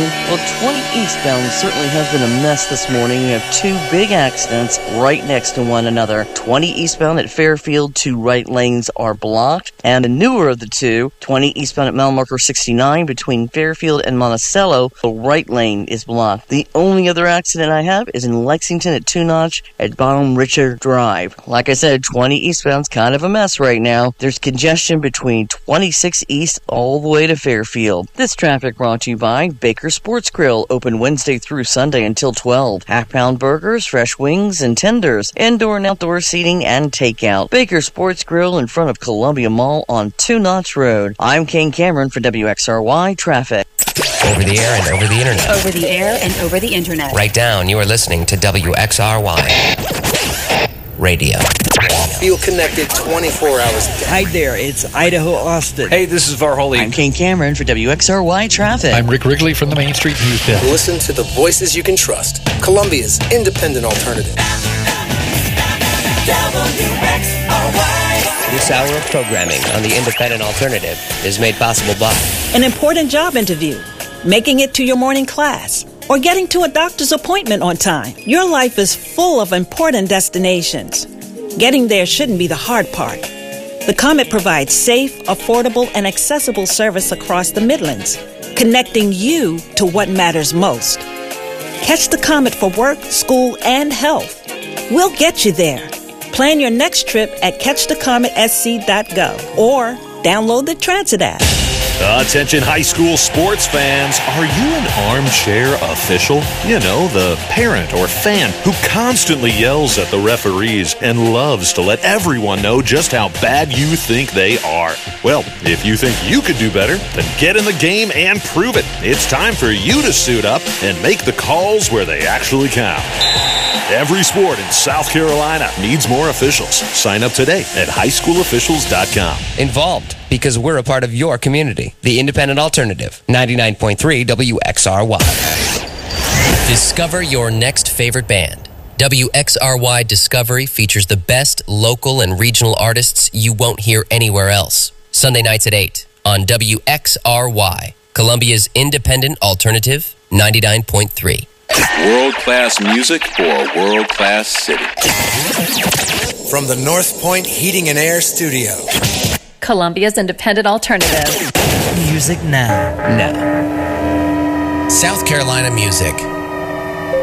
Well, 20 eastbound certainly has been a mess this morning. We have two big accidents right next to one another. 20 eastbound at Fairfield, two right lanes are blocked. And the newer of the two, 20 eastbound at mile marker 69 between Fairfield and Monticello, the right lane is blocked. The only other accident I have is in Lexington at Two Notch at Baum Richard Drive. Like I said, 20 eastbound's kind of a mess right now. There's congestion between 26 East all the way to Fairfield. This traffic brought to you by Baker Sports Grill, open Wednesday through Sunday until 12. Half-pound burgers, fresh wings, and tenders. Indoor and outdoor seating and takeout. Baker Sports Grill in front of Columbia Mall on Two Notch Road. I'm Kane Cameron for WXRY Traffic. Over the air and over the internet. Over the air and over the internet. Right down, you are listening to WXRY Radio. Feel connected 24 hours a day. Hi there, it's Idaho Austin. Hey, this is Varholey. I'm Kane Cameron for WXRY Traffic. I'm Rick Wrigley from the Main Street News Desk. Listen to the voices you can trust. Columbia's independent alternative. This hour of programming on the Independent Alternative is made possible by an important job interview, making it to your morning class, or getting to a doctor's appointment on time. Your life is full of important destinations. Getting there shouldn't be the hard part. The Comet provides safe, affordable, and accessible service across the Midlands, connecting you to what matters most. Catch the Comet for work, school, and health. We'll get you there. Plan your next trip at catchthecometsc.gov or download the Transit app. Attention high school sports fans. Are you an armchair official? You know, the parent or fan who constantly yells at the referees and loves to let everyone know just how bad you think they are. Well, if you think you could do better, then get in the game and prove it. It's time for you to suit up and make the calls where they actually count. Every sport in South Carolina needs more officials. Sign up today at highschoolofficials.com. Involved because we're a part of your community. The Independent Alternative, 99.3 WXRY. Discover your next favorite band. WXRY Discovery features the best local and regional artists you won't hear anywhere else. Sunday nights at 8 on WXRY, Columbia's Independent Alternative, 99.3. World-class music for a world-class city. From the North Point Heating and Air Studio. Columbia's Independent Alternative. Music now. South Carolina music.